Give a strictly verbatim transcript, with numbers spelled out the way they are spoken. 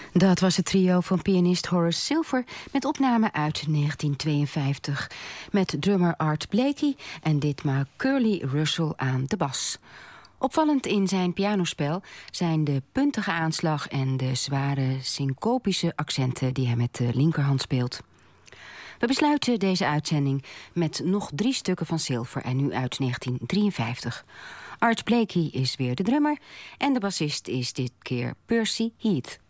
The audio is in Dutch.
Dat was het trio van pianist Horace Silver met opname uit negentien tweeënvijftig. Met drummer Art Blakey en ditmaal Curly Russell aan de bas. Opvallend in zijn pianospel zijn de puntige aanslag en de zware syncopische accenten die hij met de linkerhand speelt. We besluiten deze uitzending met nog drie stukken van Silver en nu uit negentien drieënvijftig. Art Blakey is weer de drummer en de bassist is dit keer Percy Heath.